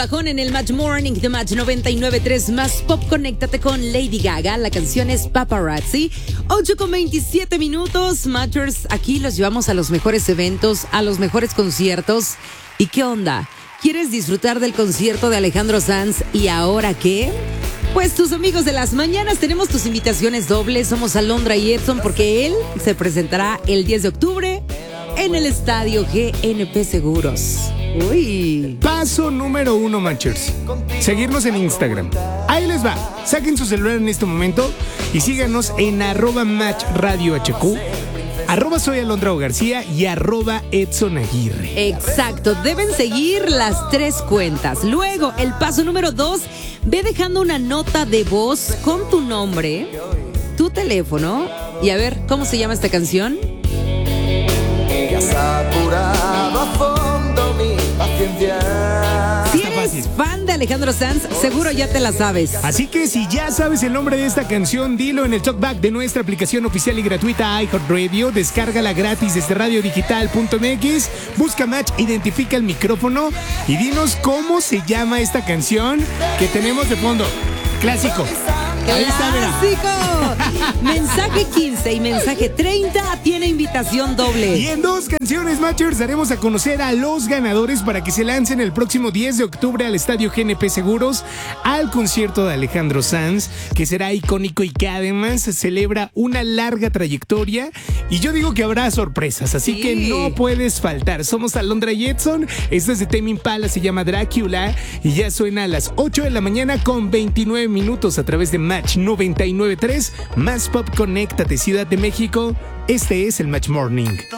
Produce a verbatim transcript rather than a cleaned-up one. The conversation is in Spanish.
bajón en el Match Morning de Match noventa y nueve punto tres más pop. Conéctate con Lady Gaga. La canción es Paparazzi. ocho con veintisiete minutos. Matchers, aquí los llevamos a los mejores eventos, a los mejores conciertos. ¿Y qué onda? ¿Quieres disfrutar del concierto de Alejandro Sanz? ¿Y ahora qué? Pues tus amigos de las mañanas tenemos tus invitaciones dobles. Somos Alondra y Edson porque él se presentará el diez de octubre en el estadio G N P Seguros. Uy. Paso número uno, Matchers. Seguirnos en Instagram. Ahí les va. Saquen su celular en este momento y síganos en arroba Match Radio H Q, arroba soy Alondra O García y arroba Edson Aguirre. Exacto, deben seguir las tres cuentas. Luego, el paso número dos, ve dejando una nota de voz con tu nombre, tu teléfono y a ver, ¿cómo se llama esta canción? Has apurado a fondo mi paciencia. Si eres fan de Alejandro Sanz, seguro ya te la sabes. Así que si ya sabes el nombre de esta canción, dilo en el talkback de nuestra aplicación oficial y gratuita iHeartRadio. Descárgala gratis desde radio digital punto m x. Busca Match, identifica el micrófono y dinos cómo se llama esta canción que tenemos de fondo. Clásico. Ahí está, mira. ¡Clásico! Mensaje quince y mensaje treinta tiene invitación doble. Y en dos canciones, Matchers, daremos a conocer a los ganadores para que se lancen el próximo diez de octubre al estadio G N P Seguros al concierto de Alejandro Sanz, que será icónico y que además celebra una larga trayectoria. Y yo digo que habrá sorpresas, así sí. que no puedes faltar. Somos Alondra y Edson. Esto es de Tame Impala, se llama Drácula y ya suena a las ocho de la mañana con veintinueve minutos a través de Match noventa y nueve punto tres. Más pop, conéctate, Ciudad de México. Este es el Match Morning.